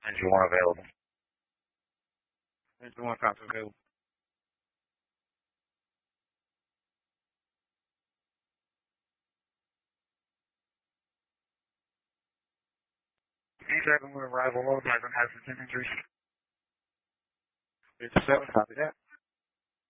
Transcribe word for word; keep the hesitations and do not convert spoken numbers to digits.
Engine one available. Engine one copy available. D seven with arrival low, driver has ten injuries. fifty-seven, copy that.